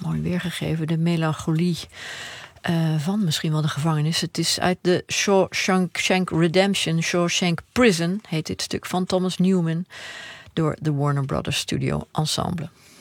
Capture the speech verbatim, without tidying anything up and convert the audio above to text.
mooi weergegeven, de melancholie uh, van misschien wel de gevangenis. Het is uit de Shawshank Redemption, Shawshank Prison, heet dit stuk van Thomas Newman, door de Warner Brothers Studio Ensemble.